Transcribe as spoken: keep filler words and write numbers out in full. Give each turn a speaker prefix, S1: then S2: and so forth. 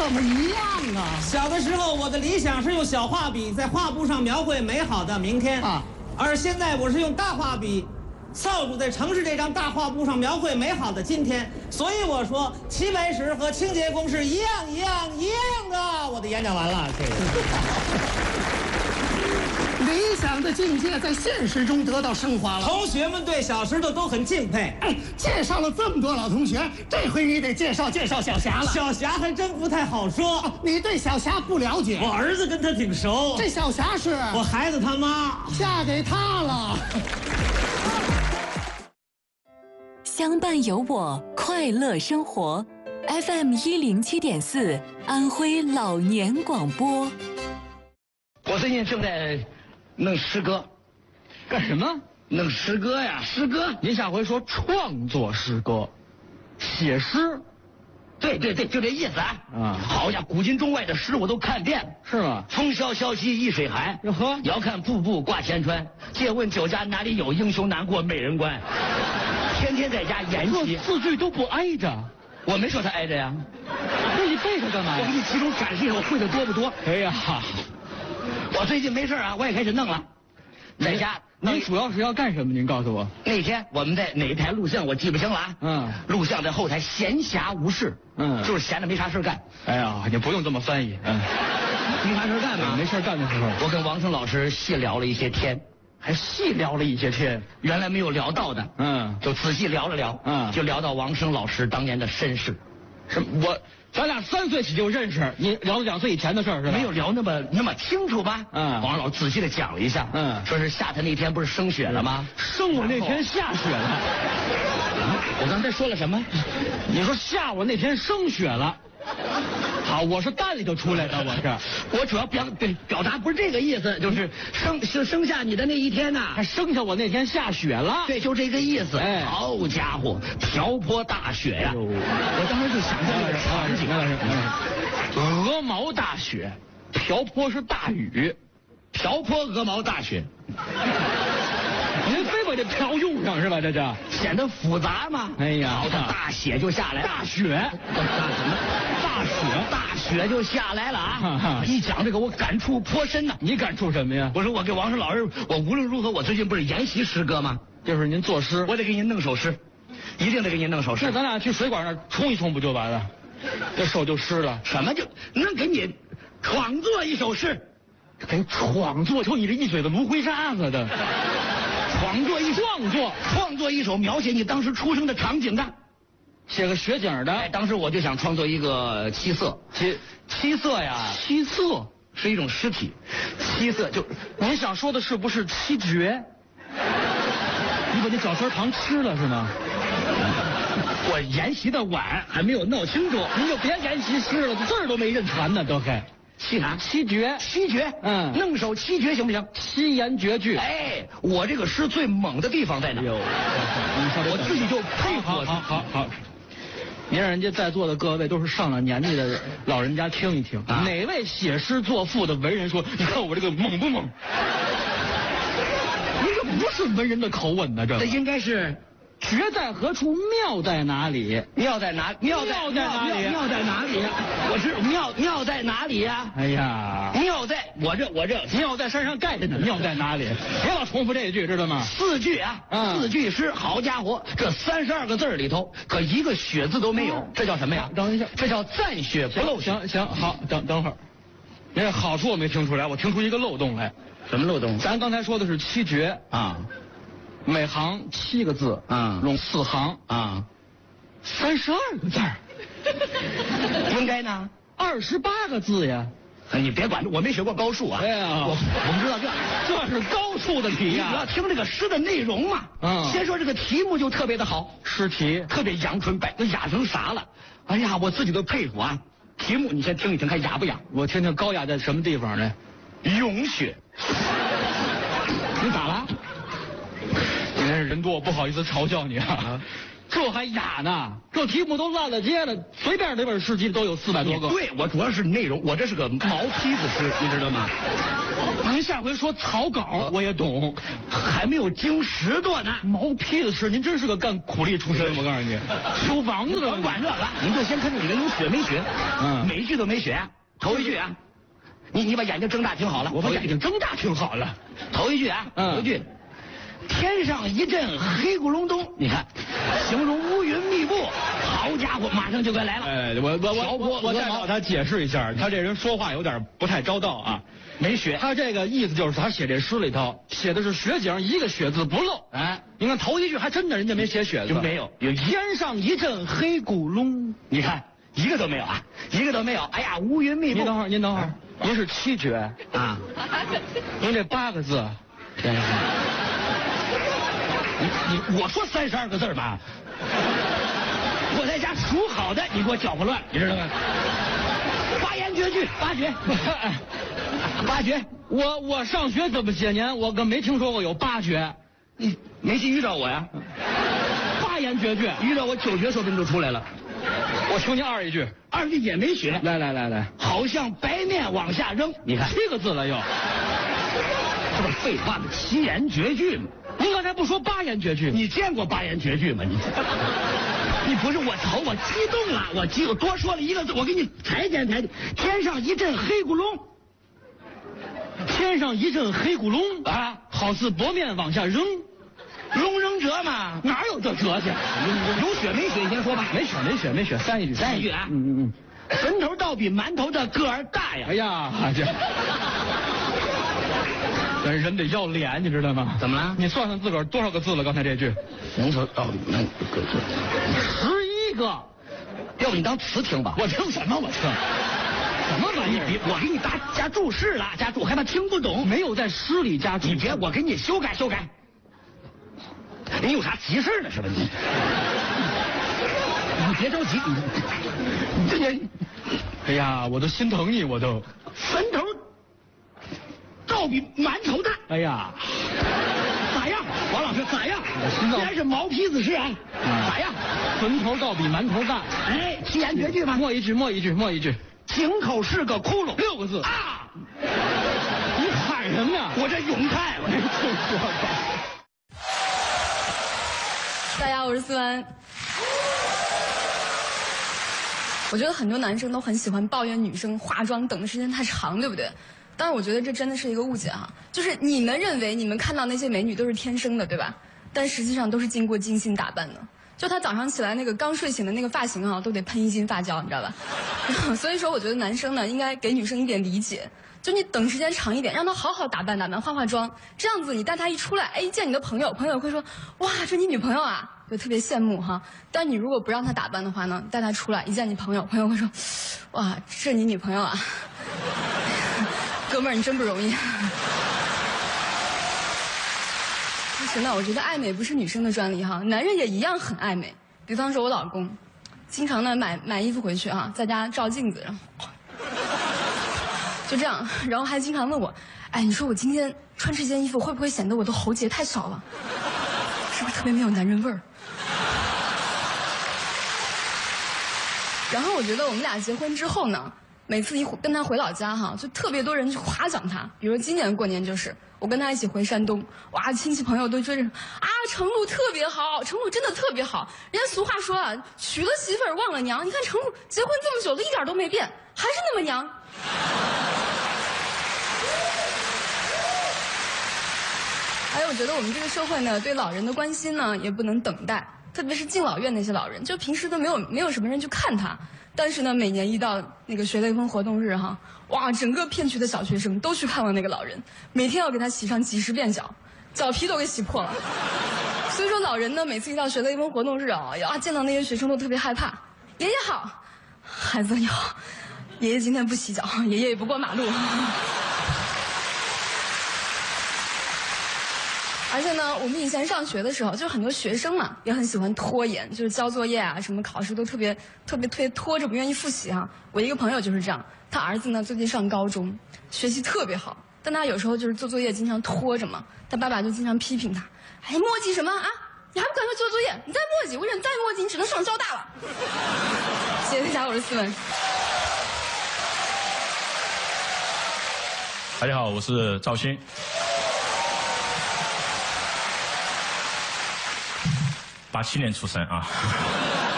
S1: 怎么一样啊？
S2: 小的时候，我的理想是用小画笔在画布上描绘美好的明天
S1: 啊，
S2: 而现在我是用大画笔，扫帚在城市这张大画布上描绘美好的今天。所以我说，齐白石和清洁工是一样一样一样的。我的演讲完了，这个。
S1: 理想的境界在现实中得到升华了。
S2: 同学们对小石头都很敬佩。
S1: 哎，介绍了这么多老同学，这回你得介绍介绍小霞了。
S2: 小霞还真不太好说，
S1: 哦，你对小霞不了解。
S2: 我儿子跟她挺熟。
S1: 这小霞是
S2: 我孩子他妈
S1: 嫁给他了。
S3: 相伴有我，快乐生活。F M 一零七点四，安徽老年广播。
S4: 我最近正在弄诗歌。
S5: 干什么？
S4: 弄诗歌呀，诗歌。
S5: 您下回说创作诗歌，写诗。
S4: 对对对，就这意思啊。
S5: 啊，
S4: 好呀，古今中外的诗我都看遍了。
S5: 是吗？
S4: 风萧萧兮易水寒。
S5: 哟呵。
S4: 遥看瀑布挂前川。借问酒家哪里有？英雄难过美人关。天天在家研习。
S5: 字句都不挨着。
S4: 我没说他挨着呀。
S5: 那你背它干嘛呀？
S4: 我给你集中展示一下我会的多不多。
S5: 哎呀，
S4: 我最近没事啊，我也开始弄了。在家。
S5: 您主要是要干什么？您告诉我。
S4: 那天我们在哪一台录像我记不清了啊。
S5: 嗯。
S4: 录像在后台闲暇无事。
S5: 嗯。
S4: 就是闲着没啥事干。
S5: 哎呀，你不用这么翻译。嗯。
S4: 没啥事干嘛？
S5: 没事干的时候，
S4: 我跟王声老师细聊了一些天，
S5: 还细聊了一些天，
S4: 原来没有聊到的。
S5: 嗯。
S4: 就仔细聊了聊。
S5: 嗯。
S4: 就聊到王声老师当年的身世。
S5: 什么？我。咱俩三岁起就认识，你聊了两岁以前的事儿是吧？
S4: 没有聊那么那么清楚吧？
S5: 嗯。
S4: 王老仔细的讲了一下。
S5: 嗯。
S4: 说是夏天那天不是升雪了吗？
S5: 升我那天下雪了。
S4: 我刚才说了什么？
S5: 你说下我那天升雪了。好，我是蛋里头出来的，我是。
S4: 我主要表表表达不是这个意思，就是生生生下你的那一天呐、啊，
S5: 还生下我那天下雪了。
S4: 对，就这个意思。
S5: 哎，
S4: 好家伙，瓢泼大雪呀、啊！我当时就想象这个场景。
S5: 鹅毛大雪，瓢泼是大雨，
S4: 瓢泼鹅毛大雪。
S5: 您非把这瓢用上是吧？这这
S4: 显得复杂嘛。
S5: 哎呀，
S4: 好的，大雪就下来了。
S5: 大雪，
S4: 大什么？大雪，大雪就下来了啊！一讲这个，我感触颇深呐。
S5: 你感触什么呀？
S4: 我说我给王声老师，我无论如何，我最近不是研习诗歌吗？
S5: 就是您作诗，
S4: 我得给您弄首诗，一定得给您弄首诗。
S5: 那咱俩去水管那儿冲一冲不就完了？这手就湿了。
S4: 什么就能给你创作一首诗？
S5: 给创作，就你这一嘴子芦灰沙子的。
S4: 创作一
S5: 创作
S4: 创作一首描写你当时出生的场景的，
S5: 写个雪景的。
S4: 哎，当时我就想创作一个七色。
S5: 七
S4: 七色呀，
S5: 七色
S4: 是一种诗体。七色就
S5: 您想说的是不是七绝？你把这绞丝糖吃了是吗？
S4: 我研习的晚，还没有闹清楚。
S5: 您就别研习诗了，字儿都没认全呢，都还。
S4: 七啥？
S5: 七绝，
S4: 七绝，
S5: 嗯，
S4: 弄首七绝行不行？
S5: 七言绝句。
S4: 哎，我这个诗最猛的地方在哪？
S5: 有，
S4: 我自己就佩服。
S5: 好好好好，您让人家在座的各位都是上了年纪的老人家听一听，啊、哪位写诗作赋的文人说，你看我这个猛不猛？你这不是文人的口吻呢，这
S4: 这应该是。
S5: 绝在何处？妙在哪里？
S4: 妙在哪？妙在
S5: 哪里？
S4: 妙在哪里？我知妙妙在哪里呀？
S5: 哎呀，
S4: 妙在我这我这
S5: 妙在山上盖着呢。妙在哪里？别老重复这一句，知道吗？
S4: 四句啊，
S5: 嗯、
S4: 四句诗，好家伙，这三十二个字里头，可一个雪字都没有，这叫什么呀？
S5: 等一下，
S4: 这叫赞雪不漏。
S5: 行行好，等等会儿，那好处我没听出来，我听出一个漏洞来。
S4: 什么漏洞？
S5: 咱刚才说的是七绝
S4: 啊。
S5: 每行七个字，
S4: 啊，
S5: 拢四行
S4: 啊，
S5: 三十二个字儿，
S4: 应该呢，
S5: 二十八个字呀。
S4: 你别管，我没学过高数啊。
S5: 哎呀，
S4: 我我不知道这
S5: 这是高数的题呀。
S4: 你主要听这个诗的内容嘛。
S5: 嗯。
S4: 先说这个题目就特别的好，
S5: 诗题
S4: 特别阳春白，都雅成啥了？哎呀，我自己都佩服啊。题目你先听一听，看雅不雅？
S5: 我听听高雅在什么地方呢？
S4: 咏雪。
S5: 你咋了？今天是人多，不好意思嘲笑你啊。 这还雅呢，这题目都烂了街了，随便哪本诗集都有四百多个。
S4: 对，我主要是内容，我这是个毛坯子诗，你知道吗？
S5: 您下回说草稿我也懂，
S4: 还没有经十多呢。
S5: 毛坯子诗，您真是个干苦力出身，我告诉你，修房子的。
S4: 甭管这个，您就先看这里面有学没学，
S5: 嗯，
S4: 每一句都没学。头一句啊，你你把眼睛睁大听好了，
S5: 我把眼睛睁大听好了。
S4: 头一句啊，头一句。天上一阵黑咕隆咚，你看，形容乌云密布。好家伙，马上就该来了。
S5: 哎，我我我我我再帮他解释一下，他这人说话有点不太招道啊，
S4: 没学。
S5: 他这个意思就是他写这诗里头写的是雪景，一个雪字不漏。哎，你看头一句还真的人家没写雪字，
S4: 就没有。
S5: 有天上一阵黑咕隆，
S4: 你看一个都没有啊，一个都没有。哎呀，乌云密布。
S5: 您等会儿，您等会儿，您是七绝
S4: 啊？
S5: 您这八个字，
S4: 天上。你你我说三十二个字吧，我在家数好的，你给我搅和乱，你知道吗？八言绝句，八绝，八绝。
S5: 我我上学这么些年，我可没听说过有八绝。
S4: 你没遇到我呀？
S5: 八言绝句，
S4: 遇到我九绝说不定就出来了。
S5: 我听您二一句，
S4: 二句也没学。
S5: 来来来来，
S4: 好像白面往下扔，你看
S5: 七个字了又。
S4: 这不是废话吗？七言绝句嘛。
S5: 您刚才不说八言绝句？
S4: 你见过八言绝句吗？你，你不是我头，我激动了，我激，我多说了一个字，我给你裁剪裁剪。天上一阵黑咕隆，
S5: 天上一阵黑咕隆
S4: 啊，
S5: 好似薄面往下扔，
S4: 龙扔折嘛，
S5: 哪有这折去？
S4: 有血没血？你先说吧。
S5: 没血没血没血，三一句
S4: 三一句啊。
S5: 嗯嗯嗯，
S4: 坟头倒比馒头的个儿大呀。
S5: 哎呀，这。但是人得要脸，你知道吗？
S4: 怎么了？
S5: 你算算自个儿多少个字了？刚才这句，
S4: 坟头倒比馒头个字，
S5: 十一个。
S4: 要不你当词听吧？
S5: 我听什么？我听什么玩意儿？
S4: 我给你加加注释了，加注，害怕听不懂。
S5: 没有在诗里加注。
S4: 你别，我给你修改修改。你有啥急事呢？是吧？你你别着急，你你这人，
S5: 哎呀，我都心疼你，我都。
S4: 坟头倒比馒头大。
S5: 哎呀，
S4: 咋样，王老师咋样？虽然是毛坯子诗啊，咋样？
S5: 坟头倒比馒头大。
S4: 哎，七言绝句吧。
S5: 默一句，默一句，默一句。
S4: 井口是个窟窿，
S5: 六个字
S4: 啊！
S5: 你喊什么呀？
S4: 我这咏叹，我这就说吧。
S6: 大家好，我是思文。我觉得很多男生都很喜欢抱怨女生化妆等的时间太长，对不对？但是我觉得这真的是一个误解哈，就是你们认为你们看到那些美女都是天生的，对吧？但实际上都是经过精心打扮的。就她早上起来那个刚睡醒的那个发型啊，都得喷一斤发胶，你知道吧？所以说，我觉得男生呢应该给女生一点理解，就你等时间长一点，让她好好打扮打扮，化化妆，这样子你带她一出来，哎，见你的朋友，朋友会说，哇，这你女朋友啊？就特别羡慕哈。但你如果不让她打扮的话呢，带她出来，一见你朋友，朋友会说，哇，这你女朋友啊？哥们儿，你真不容易。其实呢，我觉得爱美不是女生的专利哈，男人也一样很爱美。比方说我老公，经常呢买买衣服回去啊，在家照镜子，然后就这样，然后还经常问我，哎，你说我今天穿这件衣服会不会显得我的喉结太少了？是不是特别没有男人味儿？然后我觉得我们俩结婚之后呢，每次一跟他回老家哈，就特别多人去夸奖他。比如今年过年就是，我跟他一起回山东，哇，亲戚朋友都追着啊，程璐特别好，程璐真的特别好。人家俗话说啊，娶了媳妇儿忘了娘。你看程璐结婚这么久了，一点都没变，还是那么娘。还有，我觉得我们这个社会呢，对老人的关心呢，也不能等待。特别是敬老院那些老人，就平时都没有没有什么人去看他，但是呢，每年一到那个学雷锋活动日哈，哇，整个片区的小学生都去看望那个老人，每天要给他洗上几十遍脚，脚皮都给洗破了。所以说，老人呢，每次一到学雷锋活动日啊，呀，见到那些学生都特别害怕。爷爷好，孩子你好，爷爷今天不洗脚，爷爷也不过马路。而且呢，我们以前上学的时候，就很多学生嘛，也很喜欢拖延，就是交作业啊，什么考试都特别特别特别拖着，不愿意复习啊。我一个朋友就是这样，他儿子呢最近上高中，学习特别好，但他有时候就是做作业经常拖着嘛，他爸爸就经常批评他，哎，磨叽什么啊？ 你还不赶快做作业？你再磨叽，我忍再磨叽，你只能上交大了。谢谢大家，我是思文。
S7: 大家好，我是赵鑫。八七年出生啊。